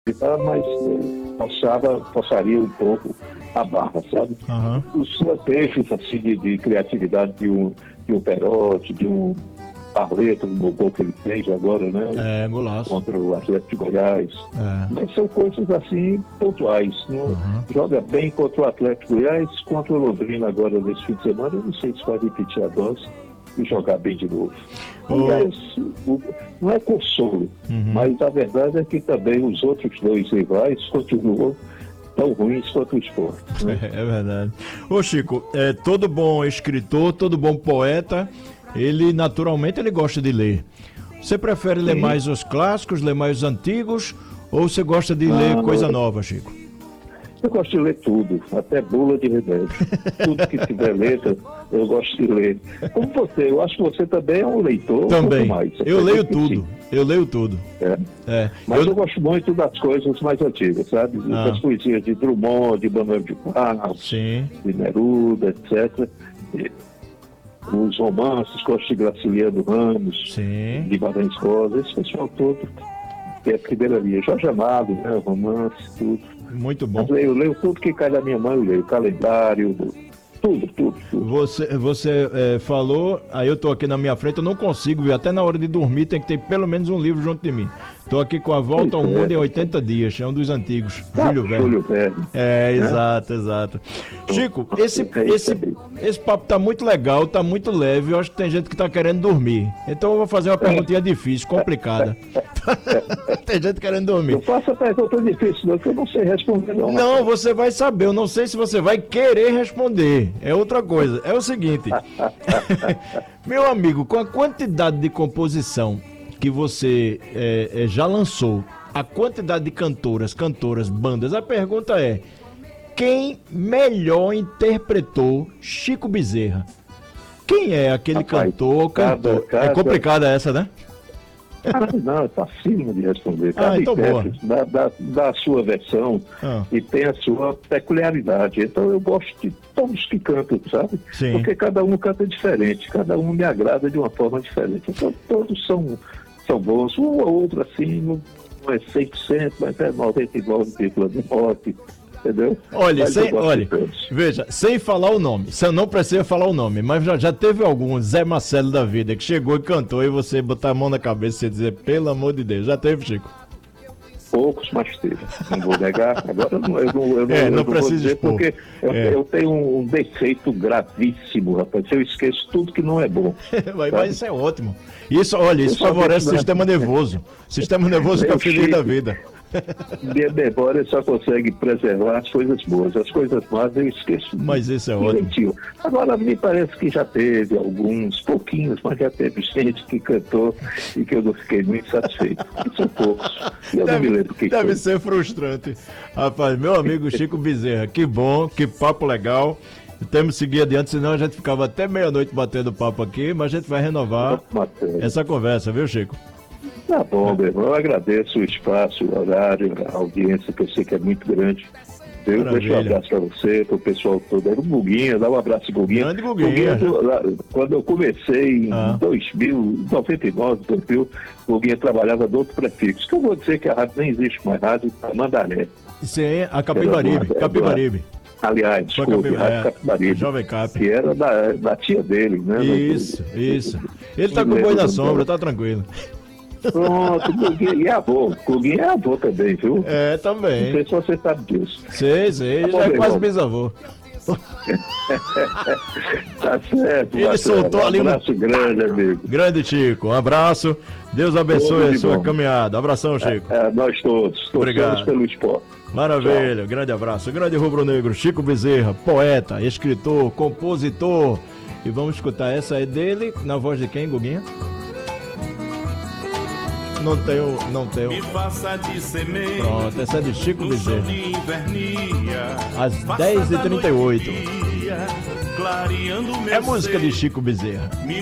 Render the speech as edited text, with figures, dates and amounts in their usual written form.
mas forçaria um pouco a barra, sabe? Uhum. Os trechos assim, de criatividade de um Perotti, de um Barreto, no gol que ele fez agora, né? Golaço. Contra o Atlético de Goiás. Mas são coisas assim pontuais. Não joga bem contra o Atlético de Goiás, contra o Londrina agora nesse fim de semana. Eu não sei se vai repetir a dose e jogar bem de novo. Aliás, não é consolo, mas a verdade é que também os outros dois rivais continuam tão ruins quanto o Sport. Né? É verdade. Ô Chico, todo bom escritor, todo bom poeta, ele naturalmente ele gosta de ler. Você prefere ler mais os clássicos, ler mais os antigos, ou você gosta de ler coisa nova, Chico? Eu gosto de ler tudo, até bula de remédio. Tudo que tiver letra, eu gosto de ler. Como você, eu acho que você também é um leitor. Também. Mais. Eu leio tudo. Eu leio tudo. Mas eu gosto muito das coisas mais antigas, sabe? Das poesias de Drummond, de Manuel de Barros, de Neruda, etc. Os romances, gosto de Graciliano Ramos, de Guimarães Rosa, esse pessoal todo, que é a primeira linha. Jorge Amado, né? Romance, tudo. Muito bom. Eu leio tudo que cai da minha mão, eu leio calendário, tudo. Você falou, aí eu tô aqui na minha frente, eu não consigo ver, até na hora de dormir tem que ter pelo menos um livro junto de mim. Tô aqui com A Volta ao Mundo em 80 Dias, é um dos antigos, Júlio Verne. Exato. Chico, esse papo tá muito legal, tá muito leve, eu acho que tem gente que tá querendo dormir. Então eu vou fazer uma perguntinha difícil, complicada. Tem gente querendo dormir. Eu faço a pergunta difícil, não, que eu não sei responder não. Não, você vai saber, eu não sei se você vai querer responder. É outra coisa. É o seguinte, meu amigo, com a quantidade de composição que você já lançou, a quantidade de cantoras, bandas, a pergunta é: quem melhor interpretou Chico Bezerra? Quem é aquele cantor? É complicada essa, né? Não, é facílimo de responder. Então boa. Da sua versão e tem a sua peculiaridade. Então eu gosto de todos que cantam, sabe? Sim. Porque cada um canta diferente, cada um me agrada de uma forma diferente. Então todos são bons. Um ou outro assim, não é 100%, mas é 99,9%. Entendeu? Olha, veja, sem falar o nome, você não precisa falar o nome, mas já teve algum Zé Marcelo da vida que chegou e cantou e você botar a mão na cabeça e dizer, pelo amor de Deus, já teve, Chico? Poucos, mas teve. Não vou negar. Agora eu não precisa vou dizer, expor. porque eu tenho um defeito gravíssimo, rapaz. Eu esqueço tudo que não é bom. Mas isso é ótimo. Isso favorece o sistema nervoso. O sistema nervoso fica feliz da vida. Minha memória só consegue preservar as coisas boas. As coisas más eu esqueço. Mas isso é ótimo. Agora, me parece que já teve alguns, pouquinhos, mas já teve gente que cantou e que eu não fiquei muito satisfeito. São poucos. Eu não me lembro quem deve foi. ser frustrante. Rapaz, meu amigo Chico Bezerra, que bom, que papo legal. Temos que seguir adiante, senão a gente ficava até meia-noite batendo papo aqui, mas a gente vai renovar essa conversa, viu, Chico? Tá bom, meu irmão. Eu agradeço o espaço, o horário, a audiência, que eu sei que é muito grande. Eu deixo um abraço para você, para o pessoal todo. Era o Guguinha, dá um abraço, Guguinha. Grande Guguinha. Quando eu comecei em 99, o Guguinha trabalhava do outro prefixo. Que eu vou dizer que a rádio nem existe mais, rádio Mandaré. Sim, a Capibaribe. Aliás, desculpe, Rádio Capibaribe. Jovem Cap. Que era da tia dele, né? Isso. Ele tá com o boi na sombra, tá tranquilo. Pronto, Guguinha é avô. Guguinha é avô também, viu? Também. Não sei se você sabe disso. Sei, já é quase bisavô. Tá certo. Ele soltou ali um abraço grande, amigo. Grande Chico, um abraço. Deus abençoe a sua caminhada. Abração, Chico. Nós todos. Obrigado. Pelo esporte. Maravilha, grande abraço. Grande rubro-negro, Chico Bezerra, poeta, escritor, compositor. E vamos escutar, essa é dele, na voz de quem, Guguinha? Não tenho. Me faça de semente. Pronto, essa é de Chico Bezerra. Às 10h38. É música de Chico Bezerra.